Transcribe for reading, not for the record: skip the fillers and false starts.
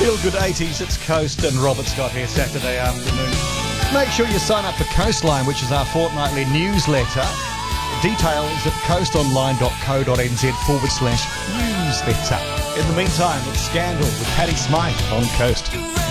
Feel Good 80s, it's Coast and Robert Scott here Saturday afternoon. Make sure you sign up for Coastline, which is our fortnightly newsletter. Details at coastonline.co.nz/newsletter. In the meantime, it's Scandal with Paddy Smythe on Coast.